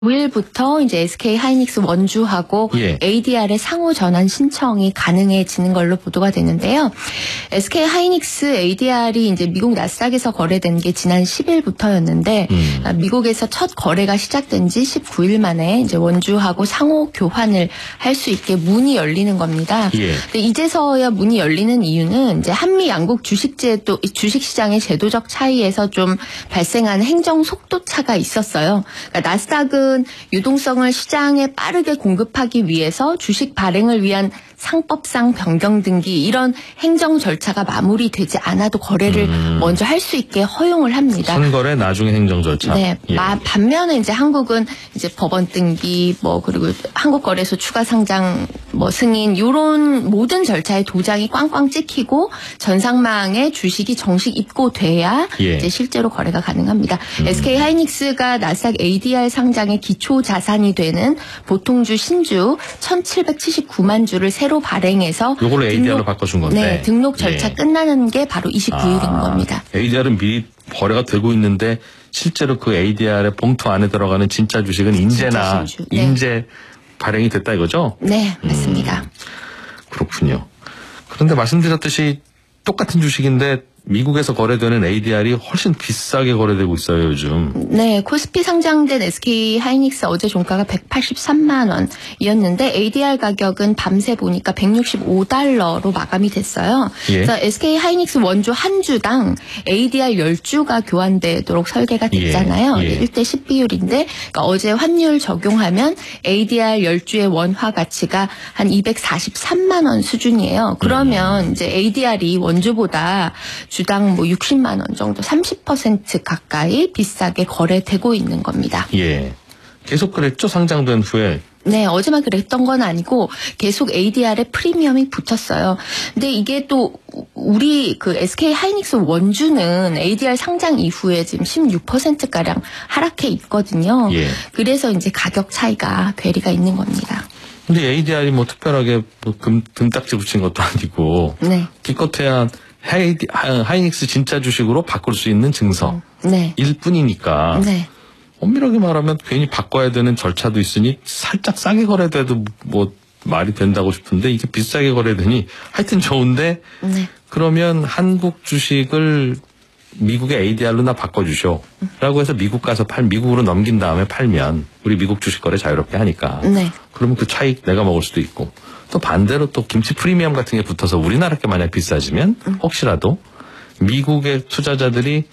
5일부터 이제 SK 하이닉스 원주하고 ADR의 상호 전환 신청이 가능해지는 걸로 보도가 되는데요. SK 하이닉스 ADR이 이제 미국 나스닥에서 거래된 게 지난 10일부터였는데 미국에서 첫 거래가 시작된 지 19일 만에 이제 원주하고 상호 교환을 할 수 있게 문이 열리는 겁니다. 근데 이제서야 문이 열리는 이유는 이제 한미 양국 주식제도 주식시장의 제도적 차이에서 좀 발생하는 행정 속도 차가 있었어요. 그러니까 나스닥은 유동성을 시장에 빠르게 공급하기 위해서 주식 발행을 위한 상법상 변경 등기 이런 행정 절차가 마무리되지 않아도 거래를 먼저 할 수 있게 허용을 합니다. 선거래 나중에 행정 절차. 네. 반면에 이제 한국은 이제 법원 등기 그리고 한국거래소 추가 상장 승인 이런 모든 절차에 도장이 꽝꽝 찍히고 전상망에 주식이 정식 입고돼야 이제 실제로 거래가 가능합니다. SK 하이닉스가 나스닥 ADR 상장의 기초 자산이 되는 보통주 신주 1,779만 주를 새로 발행해서 이걸로 ADR로 바꿔준 건데. 네, 등록 절차 끝나는 게 바로 29일인 겁니다. ADR은 미리 거래가 되고 있는데 실제로 그 ADR의 봉투 안에 들어가는 진짜 주식은 인제 발행이 됐다 이거죠? 네, 맞습니다. 그렇군요. 그런데 말씀드렸듯이 똑같은 주식인데 미국에서 거래되는 ADR이 훨씬 비싸게 거래되고 있어요, 요즘. 네, 코스피 상장된 SK 하이닉스 어제 종가가 183만 원이었는데 ADR 가격은 밤새 보니까 165달러로 마감이 됐어요. 그래서 SK 하이닉스 원주 한 주당 ADR 10주가 교환되도록 설계가 됐잖아요. 1대 10 비율인데 그러니까 어제 환율 적용하면 ADR 10주의 원화 가치가 한 243만 원 수준이에요. 그러면 이제 ADR이 원주보다 주당 60만 원 정도 30% 가까이 비싸게 거래되고 있는 겁니다. 계속 그랬죠? 상장된 후에. 네, 어제만 그랬던 건 아니고 계속 ADR에 프리미엄이 붙었어요. 근데 이게 또 우리 그 SK 하이닉스 원주는 ADR 상장 이후에 지금 16%가량 하락해 있거든요. 그래서 이제 가격 차이가 괴리가 있는 겁니다. 근데 ADR이 특별하게 금딱지 붙인 것도 아니고 기껏해야 하이닉스 진짜 주식으로 바꿀 수 있는 증서일 뿐이니까 엄밀하게 말하면 괜히 바꿔야 되는 절차도 있으니 살짝 싸게 거래돼도 말이 된다고 싶은데 이게 비싸게 거래되니 하여튼 좋은데 그러면 한국 주식을 미국의 ADR로 나 바꿔주쇼 라고 해서 미국 가서 미국으로 넘긴 다음에 팔면 우리 미국 주식 거래 자유롭게 하니까 그러면 그 차익 내가 먹을 수도 있고 또 반대로 또 김치 프리미엄 같은 게 붙어서 우리나라 게 만약 비싸지면 혹시라도 미국의 투자자들이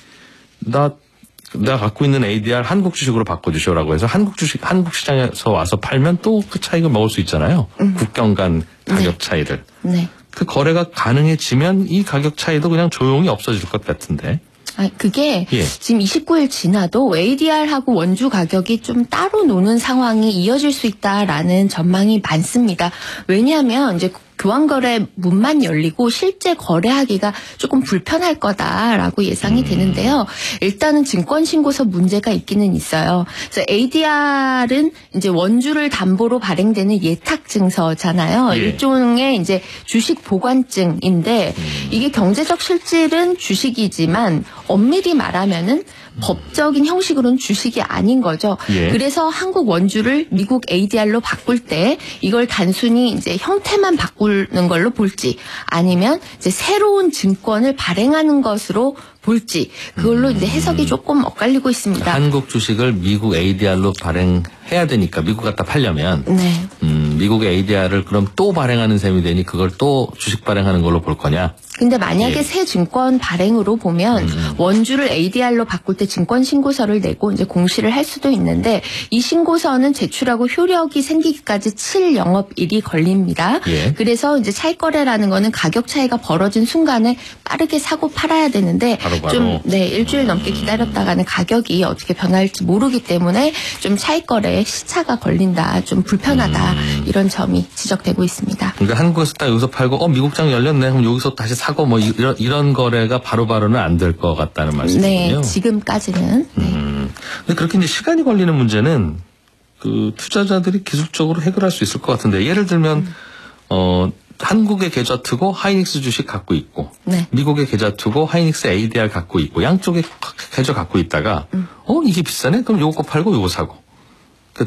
내가 갖고 있는 ADR 한국 주식으로 바꿔주쇼라고 해서 한국 시장에서 와서 팔면 또 그 차익을 먹을 수 있잖아요. 국경 간 가격 차이를. 그 거래가 가능해지면 이 가격 차이도 그냥 조용히 없어질 것 같은데. 그게 지금 29일 지나도 ADR하고 원주 가격이 좀 따로 노는 상황이 이어질 수 있다라는 전망이 많습니다. 왜냐하면 이제 교환거래 문만 열리고 실제 거래하기가 조금 불편할 거다라고 예상이 되는데요. 일단은 증권신고서 문제가 있기는 있어요. 그래서 ADR은 이제 원주를 담보로 발행되는 예탁증서잖아요. 일종의 이제 주식 보관증인데 이게 경제적 실질은 주식이지만 엄밀히 말하면은 법적인 형식으로는 주식이 아닌 거죠. 그래서 한국 원주를 미국 ADR로 바꿀 때 이걸 단순히 이제 형태만 바꾸는 걸로 볼지 아니면 이제 새로운 증권을 발행하는 것으로 볼지 그걸로 이제 해석이 조금 엇갈리고 있습니다. 한국 주식을 미국 ADR로 발행해야 되니까 미국 갖다 팔려면 미국의 ADR을 그럼 또 발행하는 셈이 되니 그걸 또 주식 발행하는 걸로 볼 거냐? 근데 만약에 새 증권 발행으로 보면 원주를 ADR로 바꿀 때 증권 신고서를 내고 이제 공시를 할 수도 있는데 이 신고서는 제출하고 효력이 생기기까지 7영업일이 걸립니다. 그래서 이제 차익거래라는 거는 가격 차이가 벌어진 순간에 빠르게 사고 팔아야 되는데 좀 일주일 넘게 기다렸다가는 가격이 어떻게 변할지 모르기 때문에 좀 차익거래에 시차가 걸린다, 좀 불편하다 이런 점이 지적되고 있습니다. 그러니까 한국에서 딱 여기서 팔고 미국장 열렸네 그럼 여기서 다시 사고 이런 거래가 바로바로는 안 될 것 같다는 말씀이군요. 네, 지금까지는. 근데 그렇게 이제 시간이 걸리는 문제는 그 투자자들이 기술적으로 해결할 수 있을 것 같은데 예를 들면 한국의 계좌 투고 하이닉스 주식 갖고 있고 미국의 계좌 투고 하이닉스 ADR 갖고 있고 양쪽에 계좌 갖고 있다가 이게 비싸네? 그럼 요거 팔고 요거 사고